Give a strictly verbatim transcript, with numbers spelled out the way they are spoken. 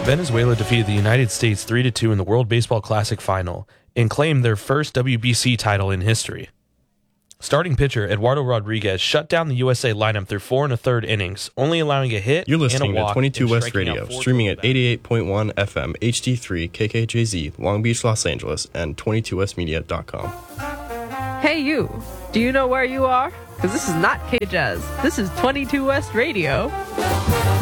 Venezuela defeated the United States three to two in the World Baseball Classic final and claimed their first W B C title in history. Starting pitcher Eduardo Rodriguez shut down the U S A lineup through four and a third innings, only allowing a hit You're listening and a walk to twenty-two and West striking out Radio, four streaming total at eighty-eight point one F M, H D three, K K J Z, Long Beach, Los Angeles, and twenty-two west media dot com. Hey you, do you know where you are? Because this is not K-Jazz. This is twenty-two West Radio.